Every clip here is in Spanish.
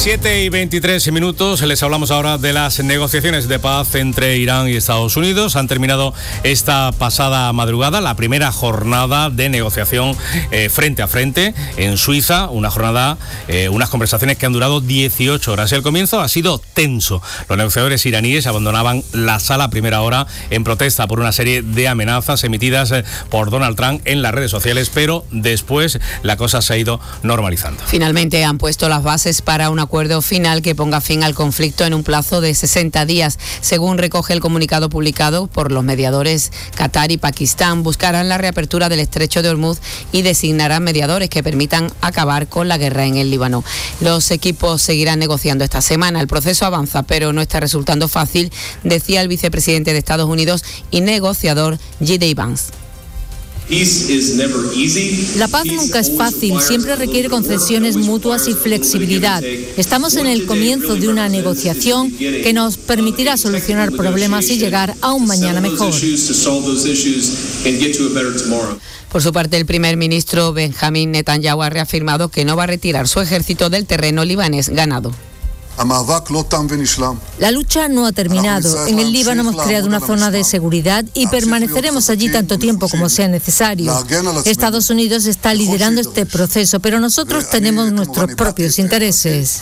7:23 les hablamos ahora de las negociaciones de paz entre Irán y Estados Unidos. Han terminado esta pasada madrugada la primera jornada de negociación frente a frente en Suiza, una jornada, unas conversaciones que han durado 18 horas. El comienzo ha sido tenso. Los negociadores iraníes abandonaban la sala a primera hora en protesta por una serie de amenazas emitidas por Donald Trump en las redes sociales, pero después la cosa se ha ido normalizando. Finalmente han puesto las bases para un acuerdo final que ponga fin al conflicto en un plazo de 60 días. Según recoge el comunicado publicado por los mediadores, Qatar y Pakistán buscarán la reapertura del estrecho de Hormuz y designarán mediadores que permitan acabar con la guerra en el Líbano. Los equipos seguirán negociando esta semana. El proceso avanza, pero no está resultando fácil, decía el vicepresidente de Estados Unidos y negociador J.D. Vance. La paz nunca es fácil, siempre requiere concesiones mutuas y flexibilidad. Estamos en el comienzo de una negociación que nos permitirá solucionar problemas y llegar a un mañana mejor. Por su parte, el primer ministro Benjamin Netanyahu ha reafirmado que no va a retirar su ejército del terreno libanés ganado. La lucha no ha terminado. En el Líbano hemos creado una zona de seguridad y permaneceremos allí tanto tiempo como sea necesario. Estados Unidos está liderando este proceso, pero nosotros tenemos nuestros propios intereses.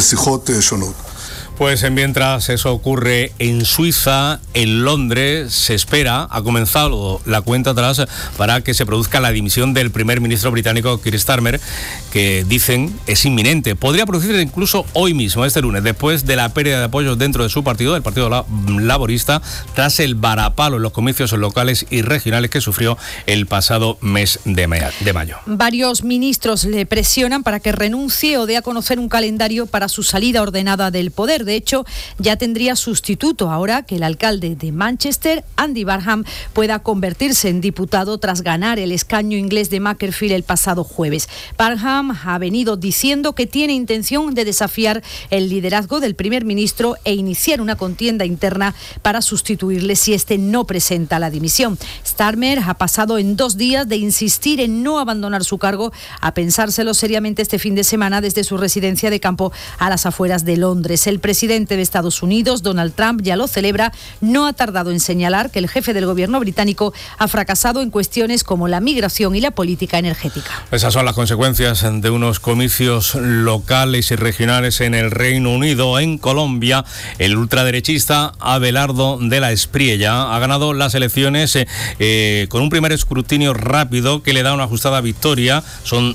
Pues mientras eso ocurre en Suiza, en Londres se espera, ha comenzado la cuenta atrás para que se produzca la dimisión del primer ministro británico Keir Starmer, que dicen es inminente. Podría producirse incluso hoy mismo, este lunes, después de la pérdida de apoyos dentro de su partido, el Partido Laborista, tras el varapalo en los comicios locales y regionales que sufrió el pasado mes de mayo. Varios ministros le presionan para que renuncie o dé a conocer un calendario para su salida ordenada del poder. De hecho, ya tendría sustituto ahora que el alcalde de Manchester, Andy Burnham, pueda convertirse en diputado tras ganar el escaño inglés de Macclesfield el pasado jueves. Burnham ha venido diciendo que tiene intención de desafiar el liderazgo del primer ministro e iniciar una contienda interna para sustituirle si este no presenta la dimisión. Starmer ha pasado en 2 días de insistir en no abandonar su cargo a pensárselo seriamente este fin de semana desde su residencia de campo a las afueras de Londres. El presidente de Estados Unidos, Donald Trump, ya lo celebra. No ha tardado en señalar que el jefe del gobierno británico ha fracasado en cuestiones como la migración y la política energética. Esas son las consecuencias de unos comicios locales y regionales en el Reino Unido. En Colombia, el ultraderechista Abelardo de la Espriella ha ganado las elecciones con un primer escrutinio rápido que le da una ajustada victoria. Son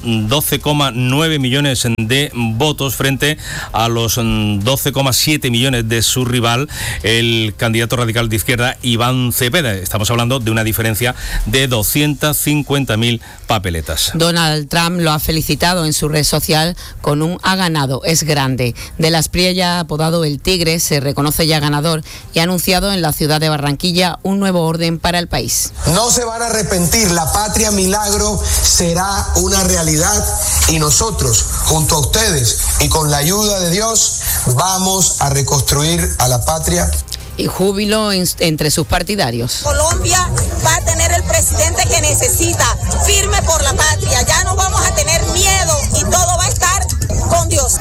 12,9 millones de votos frente a los 12,7 millones de su rival, el candidato radical de izquierda Iván Cepeda. Estamos hablando de una diferencia de 250.000 papeletas. Donald Trump lo ha felicitado en su red social con un "ha ganado, es grande". De la Espriella, apodado el Tigre, se reconoce ya ganador y ha anunciado en la ciudad de Barranquilla un nuevo orden para el país. No se van a arrepentir, la patria milagro será una realidad y nosotros, junto a ustedes y con la ayuda de Dios, vamos a reconstruir a la patria. Y júbilo entre sus partidarios. Colombia va a tener el presidente que necesita, firme por la patria. Ya no vamos a tener miedo y todo va a estar con Dios.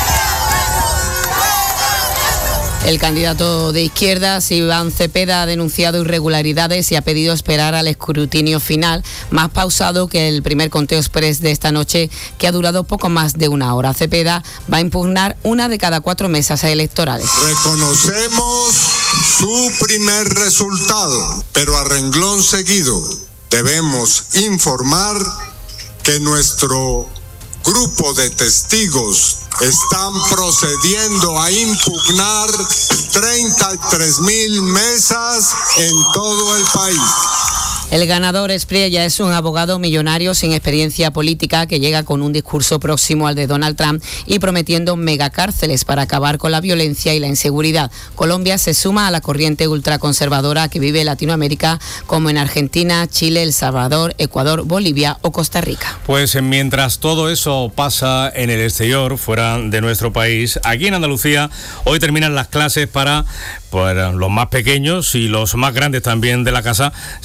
El candidato de izquierdas, Iván Cepeda, ha denunciado irregularidades y ha pedido esperar al escrutinio final, más pausado que el primer conteo express de esta noche, que ha durado poco más de 1 hora. Cepeda va a impugnar una de cada 4 mesas electorales. Reconocemos su primer resultado, pero a renglón seguido debemos informar que nuestro grupo de testigos están procediendo a impugnar 33.000 mesas en todo el país. El ganador Espriella es un abogado millonario sin experiencia política que llega con un discurso próximo al de Donald Trump y prometiendo megacárceles para acabar con la violencia y la inseguridad. Colombia se suma a la corriente ultraconservadora que vive en Latinoamérica, como en Argentina, Chile, El Salvador, Ecuador, Bolivia o Costa Rica. Pues mientras todo eso pasa en el exterior, fuera de nuestro país, aquí en Andalucía hoy terminan las clases para los más pequeños y los más grandes también de la casa, si quitamos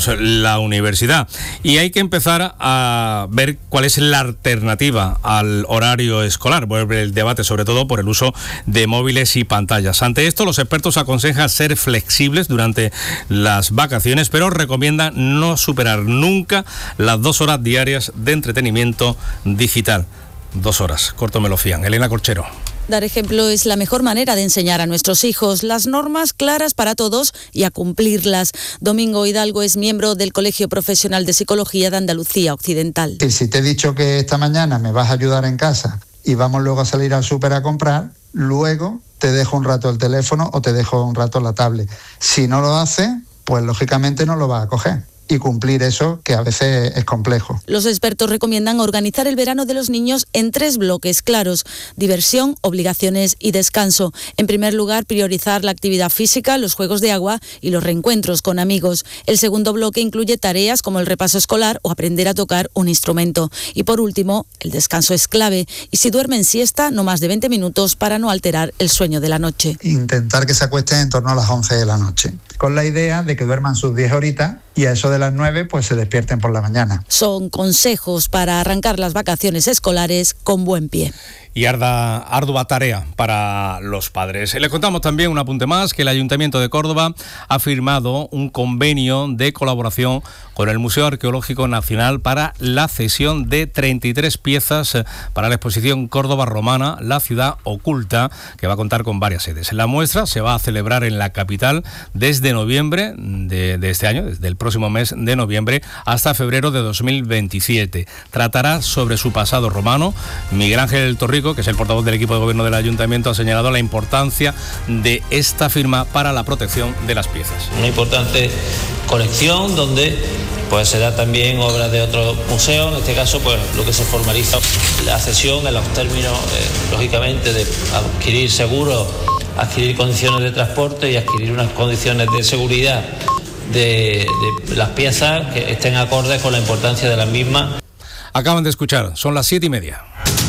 menos la universidad. Y hay que empezar a ver cuál es la alternativa al horario escolar. Vuelve el debate sobre todo por el uso de móviles y pantallas. Ante esto, los expertos aconsejan ser flexibles durante las vacaciones, pero recomiendan no superar nunca las 2 horas diarias de entretenimiento digital. 2 horas, corto me lo fían. Elena Corchero. Dar ejemplo es la mejor manera de enseñar a nuestros hijos. Las normas claras para todos y a cumplirlas. Domingo Hidalgo es miembro del Colegio Profesional de Psicología de Andalucía Occidental. Si te he dicho que esta mañana me vas a ayudar en casa y vamos luego a salir al súper a comprar, luego te dejo un rato el teléfono o te dejo un rato la tablet. Si no lo haces, pues lógicamente no lo vas a coger. Y cumplir eso, que a veces es complejo. Los expertos recomiendan organizar el verano de los niños en 3 bloques claros: diversión, obligaciones y descanso. En primer lugar, priorizar la actividad física, los juegos de agua y los reencuentros con amigos. El segundo bloque incluye tareas como el repaso escolar o aprender a tocar un instrumento. Y por último, el descanso es clave. Y si duermen siesta, no más de 20 minutos para no alterar el sueño de la noche. Intentar que se acuesten en torno a las 11 de la noche, con la idea de que duerman sus 10 horitas y a eso de las 9 pues se despierten por la mañana. Son consejos para arrancar las vacaciones escolares con buen pie. Y ardua tarea para los padres. Les contamos también un apunte más, que el Ayuntamiento de Córdoba ha firmado un convenio de colaboración con el Museo Arqueológico Nacional para la cesión de 33 piezas para la exposición Córdoba Romana, la ciudad oculta, que va a contar con varias sedes. La muestra se va a celebrar en la capital desde noviembre de este año, desde el próximo mes de noviembre hasta febrero de 2027. Tratará sobre su pasado romano. Miguel Ángel Torrico, que es el portavoz del equipo de gobierno del ayuntamiento, ha señalado la importancia de esta firma para la protección de las piezas. Una importante colección donde pues será también obra de otro museo, en este caso pues lo que se formaliza la cesión en los términos lógicamente de adquirir seguros, adquirir condiciones de transporte y adquirir unas condiciones de seguridad de las piezas que estén acordes con la importancia de las mismas. Acaban de escuchar, son las 7:30.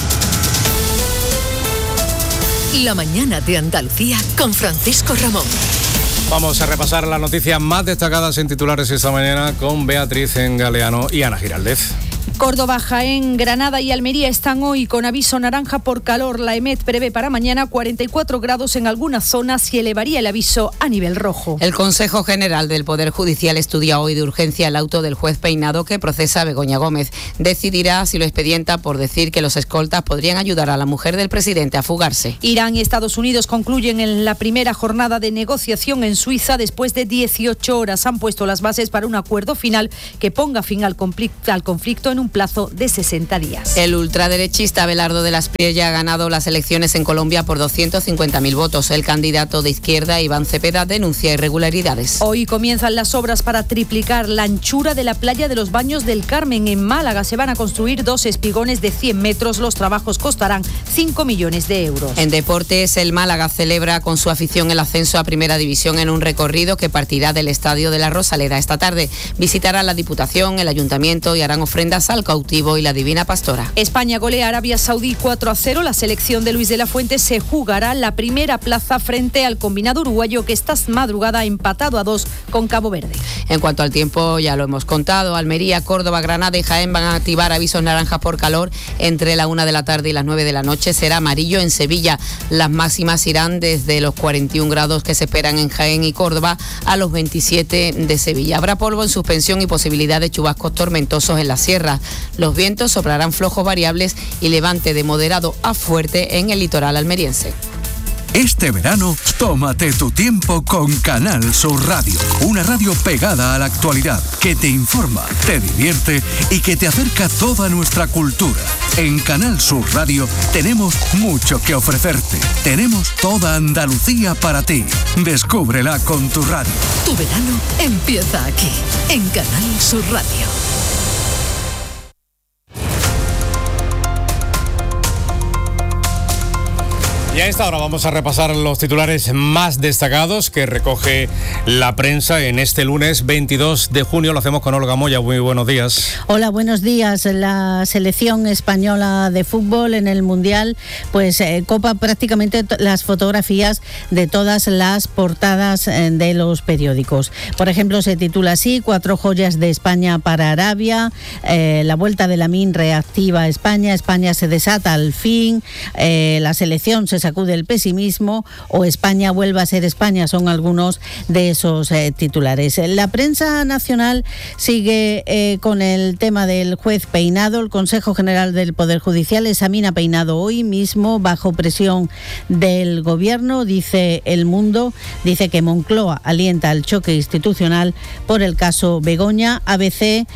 La mañana de Andalucía con Francisco Ramón. Vamos a repasar las noticias más destacadas en titulares esta mañana con Beatriz Galeano y Ana Giraldez. Córdoba, Jaén, Granada y Almería están hoy con aviso naranja por calor. La EMET prevé para mañana 44 grados en algunas zonas y elevaría el aviso a nivel rojo. El Consejo General del Poder Judicial estudia hoy de urgencia el auto del juez Peinado que procesa a Begoña Gómez. Decidirá si lo expedienta por decir que los escoltas podrían ayudar a la mujer del presidente a fugarse. Irán y Estados Unidos concluyen en la primera jornada de negociación en Suiza después de 18 horas. Han puesto las bases para un acuerdo final que ponga fin al conflicto en un plazo de 60 días. El ultraderechista Abelardo de la Espriella ha ganado las elecciones en Colombia por 250.000 votos. El candidato de izquierda, Iván Cepeda, denuncia irregularidades. Hoy comienzan las obras para triplicar la anchura de la playa de los Baños del Carmen en Málaga. Se van a construir 2 espigones de 100 metros. Los trabajos costarán 5 millones de euros. En deportes, el Málaga celebra con su afición el ascenso a Primera División en un recorrido que partirá del Estadio de la Rosaleda. Esta tarde visitará la Diputación, el Ayuntamiento y harán ofrendas al cautivo y la Divina Pastora. España golea a Arabia Saudí 4-0. La selección de Luis de la Fuente se jugará la primera plaza frente al combinado uruguayo que esta madrugada ha empatado a 2 con Cabo Verde. En cuanto al tiempo, ya lo hemos contado, Almería, Córdoba, Granada y Jaén van a activar avisos naranjas por calor entre la 1 de la tarde y las 9 de la noche. Será amarillo en Sevilla. Las máximas irán desde los 41 grados que se esperan en Jaén y Córdoba a los 27 de Sevilla. Habrá polvo en suspensión y posibilidad de chubascos tormentosos en la sierra. Los vientos soplarán flojos variables y levante de moderado a fuerte en el litoral almeriense. Este verano, tómate tu tiempo con Canal Sur Radio. Una radio pegada a la actualidad, que te informa, te divierte y que te acerca toda nuestra cultura. En Canal Sur Radio tenemos mucho que ofrecerte. Tenemos toda Andalucía para ti. Descúbrela con tu radio. Tu verano empieza aquí, en Canal Sur Radio. Y a esta hora vamos a repasar los titulares más destacados que recoge la prensa en este lunes 22 de junio. Lo hacemos con Olga Moya. Muy buenos días. Hola, buenos días. La selección española de fútbol en el Mundial pues copa prácticamente las fotografías de todas las portadas de los periódicos. Por ejemplo, se titula así: 4 joyas de España para Arabia, la vuelta de Lamine reactiva a España, España se desata al fin, la selección se sacude el pesimismo, o España vuelve a ser España, son algunos de esos titulares. La prensa nacional sigue con el tema del juez Peinado. El Consejo General del Poder Judicial examina Peinado hoy mismo bajo presión del Gobierno, dice El Mundo. Dice que Moncloa alienta el choque institucional por el caso Begoña. ABC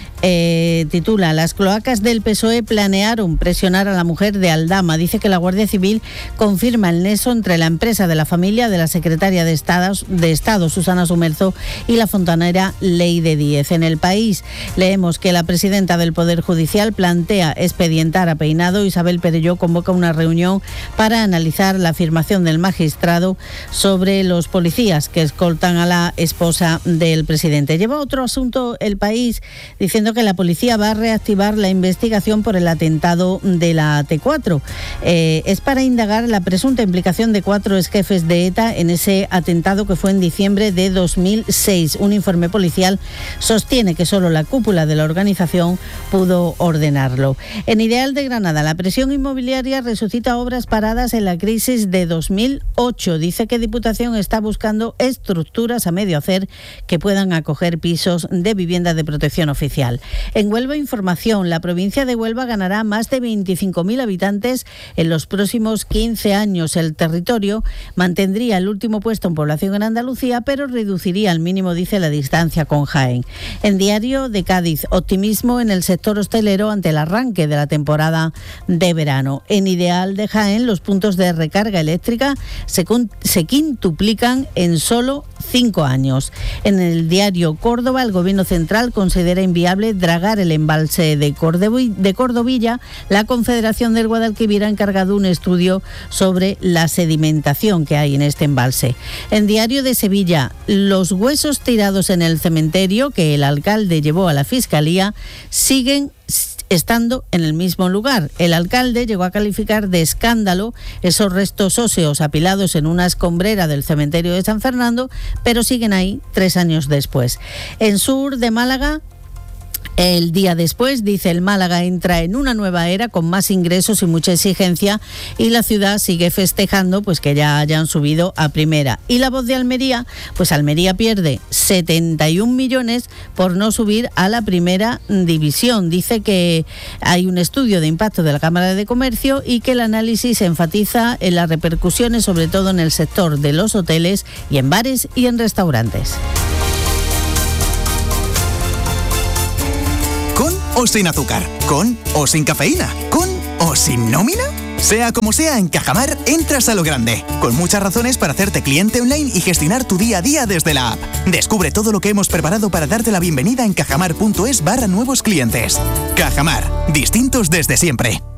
titula: las cloacas del PSOE planearon presionar a la mujer de Aldama. Dice que la Guardia Civil confirma el nexo entre la empresa de la familia de la secretaria de Estado Susana Sumerzo y la fontanera Leide Díez. En El País leemos que la presidenta del Poder Judicial plantea expedientar a Peinado. Isabel Perelló convoca una reunión para analizar la afirmación del magistrado sobre los policías que escoltan a la esposa del presidente. Lleva otro asunto El País diciendo que la policía va a reactivar la investigación por el atentado de la T4. Es para indagar la presunta implicación de 4 exjefes de ETA en ese atentado que fue en diciembre de 2006. Un informe policial sostiene que solo la cúpula de la organización pudo ordenarlo. En Ideal de Granada, la presión inmobiliaria resucita obras paradas en la crisis de 2008. Dice que Diputación está buscando estructuras a medio hacer que puedan acoger pisos de vivienda de protección oficial. En Huelva Información, la provincia de Huelva ganará más de 25.000 habitantes en los próximos 15 años. El territorio mantendría el último puesto en población en Andalucía, pero reduciría al mínimo, dice, la distancia con Jaén. En Diario de Cádiz, optimismo en el sector hostelero ante el arranque de la temporada de verano. En Ideal de Jaén, los puntos de recarga eléctrica se quintuplican en solo 5 años. En el Diario Córdoba, el Gobierno Central considera inviable dragar el embalse de Cordovilla. La Confederación del Guadalquivir ha encargado un estudio sobre la sedimentación que hay en este embalse. En Diario de Sevilla, los huesos tirados en el cementerio que el alcalde llevó a la Fiscalía siguen estando en el mismo lugar. El alcalde llegó a calificar de escándalo esos restos óseos apilados en una escombrera del cementerio de San Fernando, pero siguen ahí 3 años después. En Sur de Málaga, el día después, dice: el Málaga entra en una nueva era con más ingresos y mucha exigencia, y la ciudad sigue festejando pues que ya hayan subido a primera. Y La Voz de Almería, pues Almería pierde 71 millones por no subir a la primera división. Dice que hay un estudio de impacto de la Cámara de Comercio y que el análisis enfatiza en las repercusiones, sobre todo en el sector de los hoteles y en bares y en restaurantes. ¿Con o sin azúcar? ¿Con o sin cafeína? ¿Con o sin nómina? Sea como sea, en Cajamar entras a lo grande, con muchas razones para hacerte cliente online y gestionar tu día a día desde la app. Descubre todo lo que hemos preparado para darte la bienvenida en cajamar.es/nuevos clientes. Cajamar, distintos desde siempre.